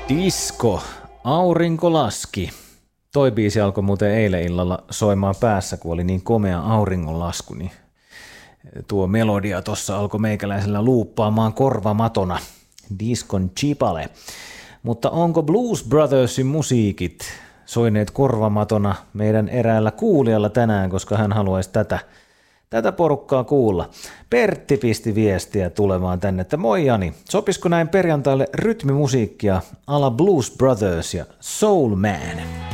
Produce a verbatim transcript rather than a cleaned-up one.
Disko, aurinko laski. Toi biisi alkoi muuten eilen illalla soimaan päässä, kun oli niin komea auringonlasku, niin tuo melodia tuossa alkoi meikäläisellä luuppaamaan korvamatona. Diskon chipale. Mutta onko Blues Brothersin musiikit soineet korvamatona meidän eräällä kuulijalla tänään, koska hän haluaisi tätä, tätä porukkaa kuulla. Pertti pisti viestiä tulemaan tänne, että moi Jani, sopisiko näin perjantaille rytmimusiikkia ala Blues Brothers ja Soul Man?